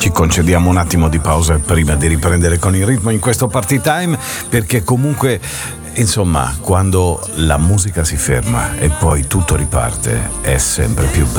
Ci concediamo un attimo di pausa prima di riprendere con il ritmo in questo party time, perché comunque, insomma, quando la musica si ferma e poi tutto riparte è sempre più bello.